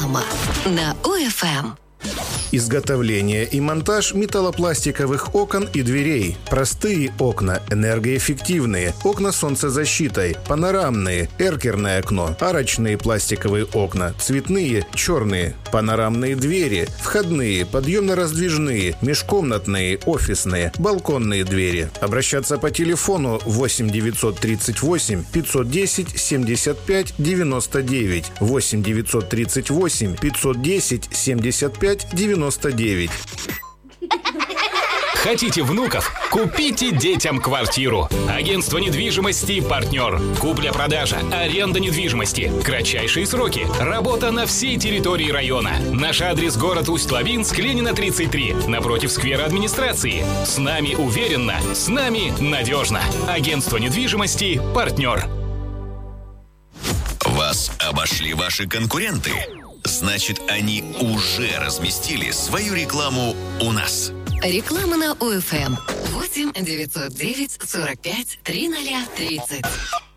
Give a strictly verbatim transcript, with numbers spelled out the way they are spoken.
дома на О Эф Эм. Изготовление и монтаж металлопластиковых окон и дверей. Простые окна, энергоэффективные, окна с солнцезащитой, панорамные, эркерное окно, арочные пластиковые окна, цветные, черные, панорамные двери, входные, подъемно-раздвижные, межкомнатные, офисные, балконные двери. Обращаться по телефону восемь девятьсот тридцать восемь пятьсот десять семьдесят пять девяносто девять, восемь девятьсот тридцать восемь пятьсот десять семьдесят пять девяносто девять. Хотите внуков? Купите детям квартиру. Агентство недвижимости «Партнер». Купля-продажа, аренда недвижимости, кратчайшие сроки, работа на всей территории района. Наш адрес: город Усть-Лабинск, Ленина, тридцать три, напротив сквера администрации. С нами уверенно, с нами надежно. Агентство недвижимости «Партнер». Вас обошли ваши конкуренты? Значит, они уже разместили свою рекламу у нас. Реклама на О Эф Эм. восемь девятьсот девять сорок пять тридцать тридцать.